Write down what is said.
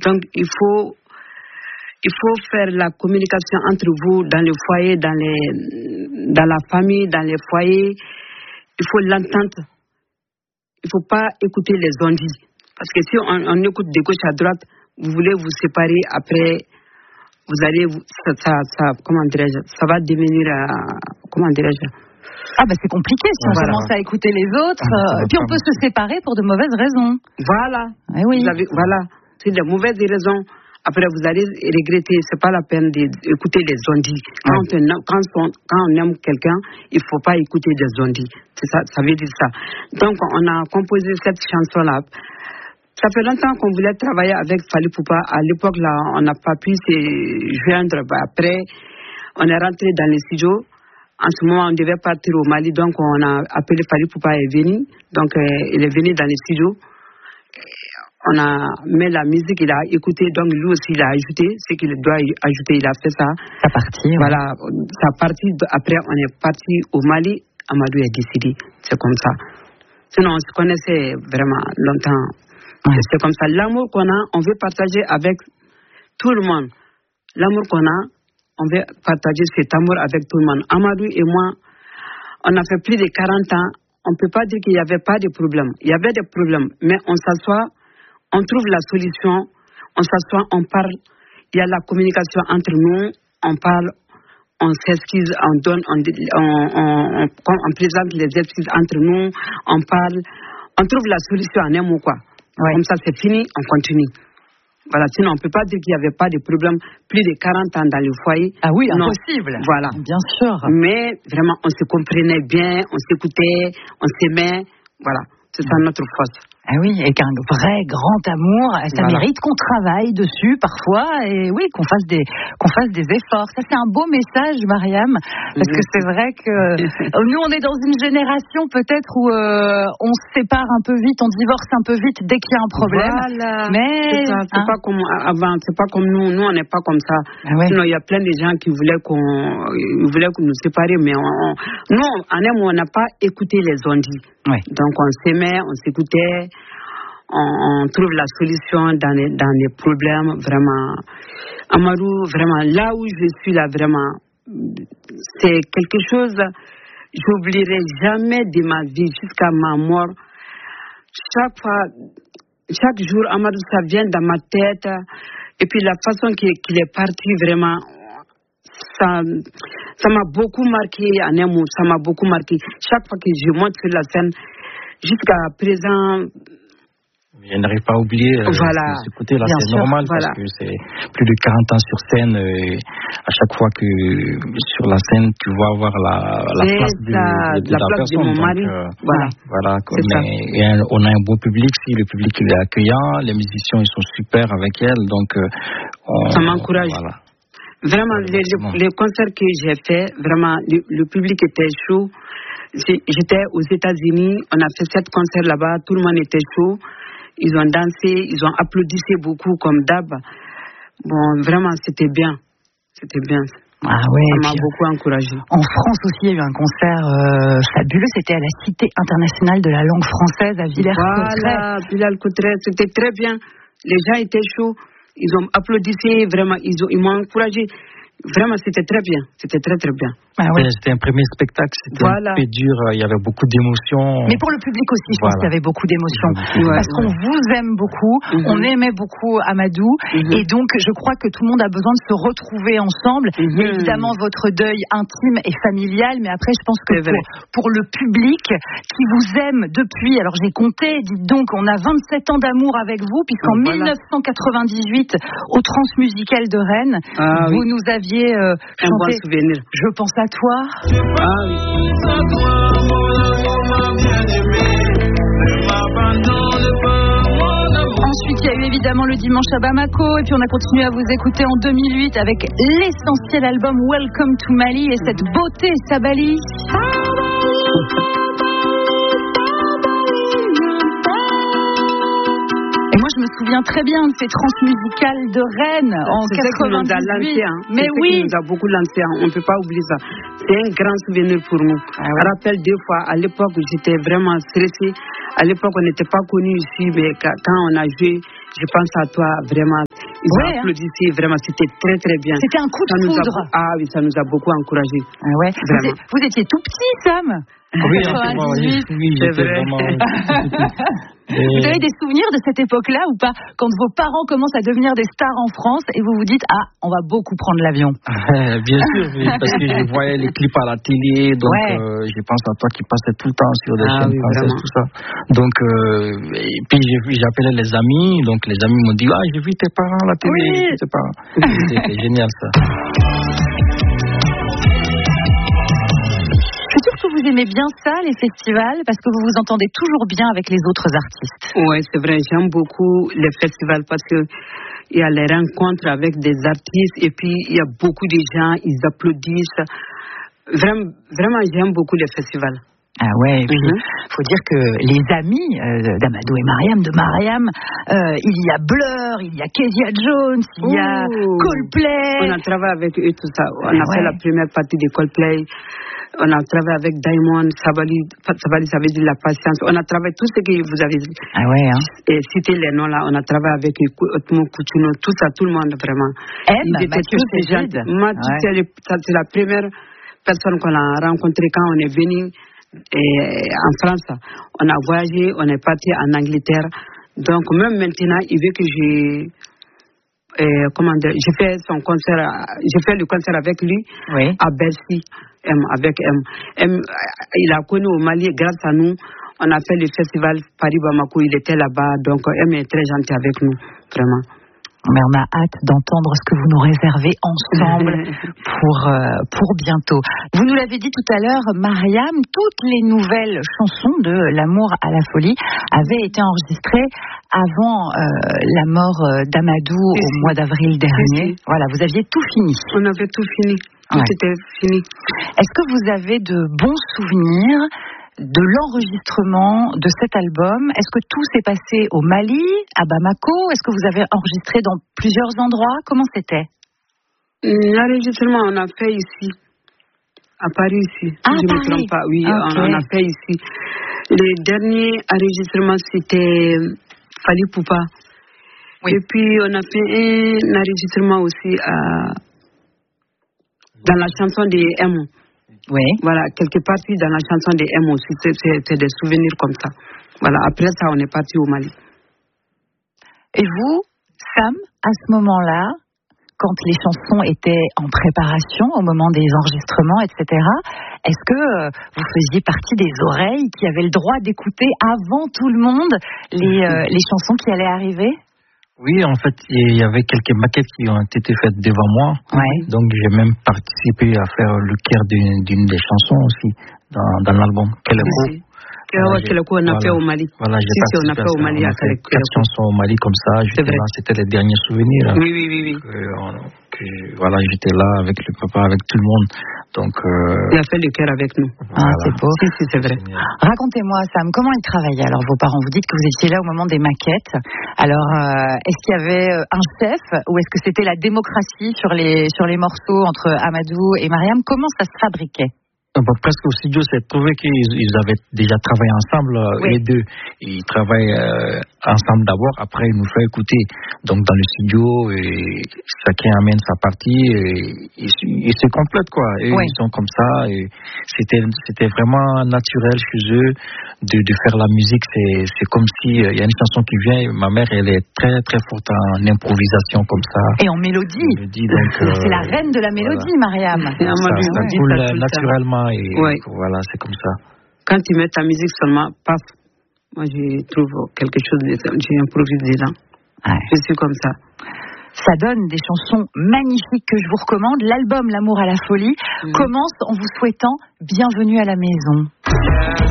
Donc, il faut faire la communication entre vous dans le foyer, dans la famille, dans les foyers. Il faut l'entente. Il ne faut pas écouter les ondits. Parce que si on écoute de gauche à droite, vous voulez vous séparer, après, vous allez, comment dirais-je, ça va devenir, comment dirais-je. Ah c'est compliqué si on commence à écouter les autres. Puis on peut se séparer pour de mauvaises raisons. Voilà. Eh oui. Voilà. C'est de mauvaises raisons. Après, vous allez regretter. C'est pas la peine d'écouter les ondits. Quand on aime quelqu'un, il faut pas écouter des ondits. C'est ça, ça veut dire ça. Donc, on a composé cette chanson-là. Ça fait longtemps qu'on voulait travailler avec Fally Poupa. À l'époque, là, on n'a pas pu se joindre. Après, on est rentré dans les studios. En ce moment, on devait partir au Mali. Donc, on a appelé Fally Poupa est venu. Donc, il est venu dans les studios. On a mis la musique, il a écouté. Donc, lui aussi, il a ajouté ce qu'il doit ajouter. Il a fait ça. Ça partit. Voilà. Ça partit. Après, on est parti au Mali. Amadou est décédé. C'est comme ça. Sinon, on se connaissait vraiment longtemps. C'est comme ça. L'amour qu'on a, on veut partager avec tout le monde. L'amour qu'on a, on veut partager cet amour avec tout le monde. Amadou et moi, on a fait plus de 40 ans. On ne peut pas dire qu'il n'y avait pas de problème. Il y avait des problèmes. Mais on s'assoit, on trouve la solution. On s'assoit, on parle. Il y a la communication entre nous. On parle, on s'excuse, on donne, on présente les excuses entre nous. On parle. On trouve la solution en un mot, quoi. Ouais. Comme ça, c'est fini, on continue. Voilà, sinon, on ne peut pas dire qu'il n'y avait pas de problème. Plus de 40 ans dans le foyer. Ah oui, non. Impossible. Voilà. Bien sûr. Mais vraiment, on se comprenait bien, on s'écoutait, on s'aimait. Voilà, c'est ça notre force. Ah oui, avec un vrai grand amour, ça mérite qu'on travaille dessus parfois et oui, qu'on fasse des efforts. Ça, c'est un beau message, Mariam, parce que c'est vrai que nous, on est dans une génération peut-être où on se sépare un peu vite, on divorce un peu vite dès qu'il y a un problème. Voilà. Mais c'est pas comme avant, c'est pas comme nous. Nous, on n'est pas comme ça. Ah ouais. Sinon, il y a plein de gens qui voulaient qu'on nous séparer, mais nous, en un mot, on n'a pas écouté les ondits. Ouais. Donc, on s'aimait, on s'écoutait. On trouve la solution dans les problèmes, vraiment. Amadou, vraiment, là où je suis là, vraiment, c'est quelque chose, j'oublierai jamais de ma vie jusqu'à ma mort. Chaque jour, Amadou, ça vient dans ma tête. Et puis la façon qu'il est parti, vraiment, ça m'a beaucoup marqué en un mot, ça m'a beaucoup marqué. Chaque fois que je monte sur la scène, jusqu'à présent, je n'arrive pas à oublier ce côté-là, c'est normal parce que c'est plus de 40 ans sur scène. À chaque fois que sur la scène, tu vas avoir la place de la personne. De mon mari. Voilà. Mais on a un beau public, si le public il est accueillant, les musiciens ils sont super avec elle, donc ça m'encourage. Voilà. Vraiment, les concerts que j'ai fait, vraiment, le public était chaud. J'étais aux États-Unis, on a fait 7 concerts là-bas, tout le monde était chaud. Ils ont dansé, ils ont applaudi beaucoup comme d'hab. Bon, vraiment, c'était bien. C'était bien. Ah ouais, ça m'a beaucoup encouragé. En France aussi, il y a eu un concert fabuleux. C'était à la Cité internationale de la langue française à Villers-Cotterêts. Voilà, Villers-Cotterêts, c'était très bien. Les gens étaient chauds. Ils ont applaudi, vraiment. Ils m'ont encouragé. Vraiment, c'était très bien. C'était très, très bien. Ah ouais. C'était un premier spectacle. C'était un peu dur. Il y avait beaucoup d'émotions. Mais pour le public aussi, je pense qu'il y avait beaucoup d'émotions. Parce qu'on vous aime beaucoup. On aimait beaucoup Amadou. Et donc, je crois que tout le monde a besoin de se retrouver ensemble. Il y a évidemment votre deuil intime et familial. Mais après, je pense que pour le public qui vous aime depuis, alors j'ai compté, dites donc, on a 27 ans d'amour avec vous, puisqu'en 1998, au Transmusical de Rennes, vous nous aviez un bon souvenir. Je pense à toi. Ensuite, il y a eu évidemment le dimanche à Bamako, et puis on a continué à vous écouter en 2008 avec l'essentiel album Welcome to Mali et cette beauté Sabali. Et moi, je me souviens très bien de ces transmusicales de Rennes en 98. Mais oui, nous a beaucoup lancé. On ne peut pas oublier ça. C'est un grand souvenir pour nous. Je me rappelle 2 fois, à l'époque, j'étais vraiment stressée. À l'époque, on n'était pas connus ici, mais quand on a joué, je pense à toi, vraiment. Ils ont applaudi, vraiment, c'était très très bien. C'était un coup de foudre. Oui, ça nous a beaucoup encouragés. Ah ouais. Vous étiez tout petit, Sam. Oui, j'étais vraiment... Vous avez des souvenirs de cette époque-là ou pas, quand vos parents commencent à devenir des stars en France et vous vous dites on va beaucoup prendre l'avion? Bien sûr, parce que je voyais les clips à la télé, donc je pense à toi qui passais tout le temps sur des chaînes françaises, tout ça. Donc et puis j'appelais les amis, donc les amis m'ont dit j'ai vu tes parents à la télé, c'était génial ça. Je suis sûre que vous aimez bien ça, les festivals, parce que vous vous entendez toujours bien avec les autres artistes. Oui, c'est vrai, j'aime beaucoup les festivals parce que il y a les rencontres avec des artistes et puis il y a beaucoup de gens, ils applaudissent. Vraiment, j'aime beaucoup les festivals. Ah ouais, et puis faut dire que les amis d'Amadou et Mariam, il y a Blur, il y a Kezia Jones, il y a Coldplay. On a travaillé avec eux, tout ça. On a fait la première partie de Coldplay. On a travaillé avec Diamond, Sabali, ça veut dire la patience. On a travaillé tout ce que vous avez cité les noms là. On a travaillé avec Otmo Coutuno, tout ça, tout le monde vraiment. Mathieu Cégide. C'est la première personne qu'on a rencontrée quand on est venu en France. On a voyagé, on est parti en Angleterre. Donc même maintenant, il veut que j'ai fait son concert, j'ai fait le concert avec lui à Bercy. Avec M. Il a connu au Mali grâce à nous. On a fait le festival Paris-Bamako, il était là-bas, donc M est très gentil avec nous, vraiment. Mais on a hâte d'entendre ce que vous nous réservez ensemble pour bientôt. Vous nous l'avez dit tout à l'heure, Mariam, toutes les nouvelles chansons de L'amour à la folie avaient été enregistrées avant la mort d'Amadou au mois d'avril dernier. Voilà, vous aviez tout fini. On avait tout fini. Tout était fini. Est-ce que vous avez de bons souvenirs de l'enregistrement de cet album? Est-ce que tout s'est passé au Mali, à Bamako? Est-ce que vous avez enregistré dans plusieurs endroits? Comment c'était? L'enregistrement, on a fait ici, à Paris ici. Ah, si je ne me trompe pas. Oui, on a fait ici. Les derniers enregistrements, c'était Fali Poupa. Oui. Et puis, on a fait un enregistrement aussi dans la chanson de M. Oui. Voilà, quelque partie dans la chanson de M aussi, c'est des souvenirs comme ça. Voilà, après ça, on est parti au Mali. Et vous, Sam, à ce moment-là, quand les chansons étaient en préparation, au moment des enregistrements, etc., est-ce que vous faisiez partie des oreilles qui avaient le droit d'écouter avant tout le monde les chansons qui allaient arriver? Oui, en fait, il y avait quelques maquettes qui ont été faites devant moi. Donc, j'ai même participé à faire le chœur d'une des chansons aussi dans l'album. Keleko, on a fait au Mali. Voilà, j'ai participé à au Mali. On a fait 4 chansons au Mali comme ça. C'était les derniers souvenirs. Oui. Voilà, j'étais là avec le papa, avec tout le monde. Donc, il a fait le cœur avec nous. Voilà. C'est beau. Si, c'est vrai. Racontez-moi, Sam, comment ils travaillaient alors vos parents? Vous dites que vous étiez là au moment des maquettes. Alors, est-ce qu'il y avait un chef ou est-ce que c'était la démocratie sur les morceaux entre Amadou et Mariam? Comment ça se fabriquait? Presque au studio, c'est trouvé qu'ils avaient déjà travaillé ensemble, les deux. Ils travaillent ensemble d'abord, après ils nous font écouter. Donc dans le studio, chacun amène sa partie et ils se complètent, quoi. Et ils sont comme ça. Et c'était vraiment naturel chez eux de faire la musique. C'est comme si il y a une chanson qui vient. Ma mère, elle est très très forte en improvisation comme ça. Et en mélodie. C'est la reine de la mélodie, Mariam. Ça coule naturellement. Et voilà, c'est comme ça. Quand tu mets ta musique seulement, paf, moi je trouve quelque chose, j'improvise dedans. Je suis comme ça. Ça donne des chansons magnifiques que je vous recommande. L'album L'amour à la folie commence en vous souhaitant bienvenue à la maison.